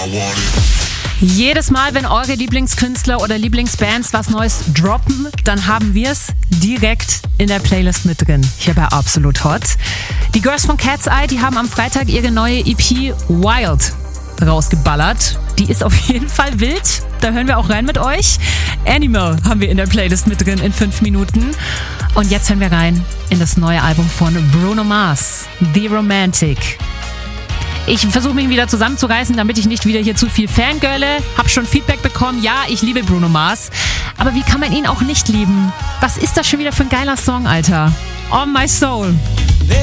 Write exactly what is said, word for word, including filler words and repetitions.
Jedes Mal, wenn eure Lieblingskünstler oder Lieblingsbands was Neues droppen, dann haben wir es direkt in der Playlist mit drin. Hier bei Absolut Hot. Die Girls von Cat's Eye, die haben am Freitag ihre neue E P Wild rausgeballert. Die ist auf jeden Fall wild. Da hören wir auch rein mit euch. Animal haben wir in der Playlist mit drin in fünf Minuten. Und jetzt hören wir rein in das neue Album von Bruno Mars, The Romantic. Ich versuche mich wieder zusammenzureißen, damit ich nicht wieder hier zu viel fangirle. Hab schon Feedback bekommen. Ja, ich liebe Bruno Mars. Aber wie kann man ihn auch nicht lieben? Was ist das schon wieder für ein geiler Song, Alter? On My Soul.